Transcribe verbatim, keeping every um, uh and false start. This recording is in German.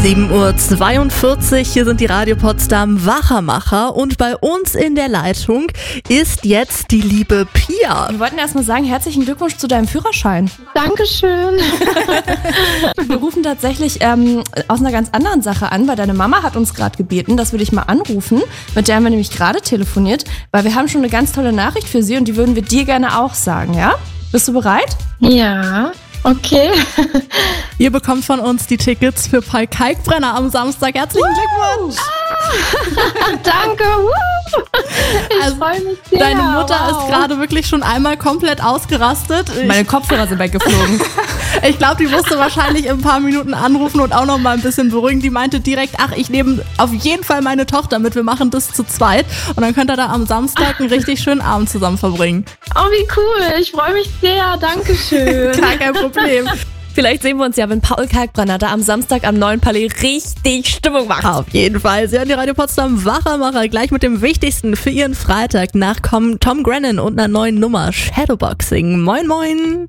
sieben Uhr zweiundvierzig, hier sind die Radio Potsdam Wachermacher und bei uns in der Leitung ist jetzt die liebe Pia. Wir wollten erstmal sagen, herzlichen Glückwunsch zu deinem Führerschein. Dankeschön. Wir rufen tatsächlich ähm, aus einer ganz anderen Sache an, weil deine Mama hat uns gerade gebeten, dass wir dich mal anrufen. Mit der haben wir nämlich gerade telefoniert, weil wir haben schon eine ganz tolle Nachricht für sie und die würden wir dir gerne auch sagen, ja? Bist du bereit? Ja, okay. Ihr bekommt von uns die Tickets für Paul Kalkbrenner am Samstag. Herzlichen Glückwunsch! Ah, danke. Ich Also, freue mich sehr. Deine Mutter wow. ist gerade wirklich schon einmal komplett ausgerastet. Meine Kopfhörer sind weggeflogen. Ich, ich glaube, die musste wahrscheinlich in ein paar Minuten anrufen und auch noch mal ein bisschen beruhigen. Die meinte direkt, ach, ich nehme auf jeden Fall meine Tochter mit. Wir machen das zu zweit. Und dann könnt ihr da am Samstag einen richtig schönen Abend zusammen verbringen. Oh, wie cool. Ich freue mich sehr. Dankeschön. Gar kein Problem. Vielleicht sehen wir uns ja, wenn Paul Kalkbrenner da am Samstag am neuen Palais richtig Stimmung macht. Auf jeden Fall. Sie hören die Radio Potsdam Wachermacher gleich mit dem Wichtigsten für Ihren Freitag nach Tom Grennan und einer neuen Nummer Shadowboxing. Moin, moin.